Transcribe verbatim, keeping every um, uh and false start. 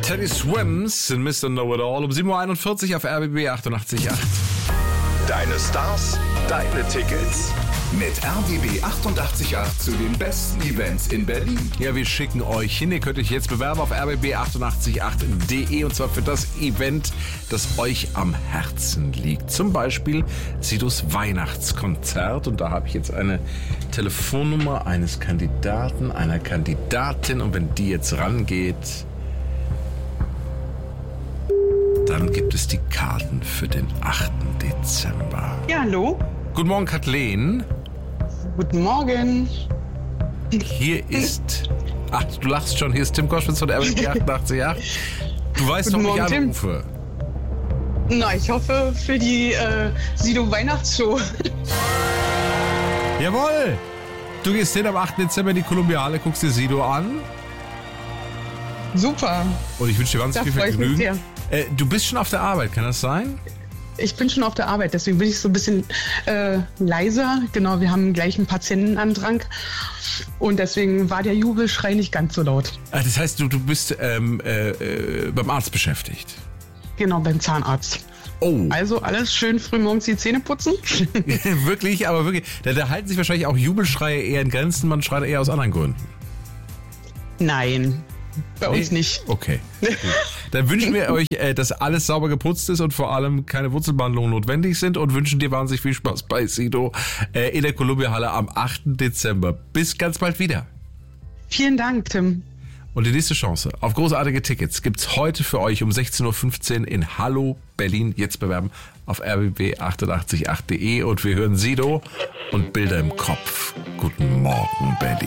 Teddy Swims in Mister Know-It-All um sieben Uhr einundvierzig auf R B B achtundachtzig Komma acht. Deine Stars, deine Tickets. Mit R B B achtundachtzig Komma acht zu den besten Events in Berlin. Ja, wir schicken euch hin. Ihr könnt euch jetzt bewerben auf r b b achtundachtzig Komma acht punkt de und zwar für das Event, das euch am Herzen liegt. Zum Beispiel Sidos Weihnachtskonzert. Und da habe ich jetzt eine Telefonnummer eines Kandidaten, einer Kandidatin. Und wenn die jetzt rangeht, dann gibt es die Karten für den achten Dezember. Ja, hallo. Guten Morgen, Kathleen. Guten Morgen. Hier ist... Ach, du lachst schon. Hier ist Tim Koschwitz von R B B achtundachtzig Komma acht. Du weißt doch, wie ich anrufe. Na, ich hoffe für die äh, Sido Weihnachtsshow. Jawohl! Du gehst hin am achten Dezember in die Columbia Halle, guckst dir Sido an. Super. Und ich wünsche dir wahnsinnig viel Vergnügen. Äh, du bist schon auf der Arbeit, kann das sein? Ich bin schon auf der Arbeit, deswegen bin ich so ein bisschen äh, leiser. Genau, wir haben gleich einen Patientenandrang und deswegen war der Jubelschrei nicht ganz so laut. Ah, das heißt, du, du bist ähm, äh, äh, beim Arzt beschäftigt? Genau, beim Zahnarzt. Oh. Also alles schön früh morgens die Zähne putzen. Wirklich, aber wirklich. Da, da halten sich wahrscheinlich auch Jubelschreie eher in Grenzen, man schreit eher aus anderen Gründen. Nein. Bei uns nee? nicht. Okay. Dann wünschen wir euch, dass alles sauber geputzt ist und vor allem keine Wurzelbehandlungen notwendig sind und wünschen dir wahnsinnig viel Spaß bei Sido in der Columbia Halle am achten Dezember. Bis ganz bald wieder. Vielen Dank, Tim. Und die nächste Chance auf großartige Tickets gibt's heute für euch um sechzehn Uhr fünfzehn in Hallo Berlin. Jetzt bewerben auf r b b achtundachtzig Komma acht punkt de und wir hören Sido und Bilder im Kopf. Guten Morgen, Berlin.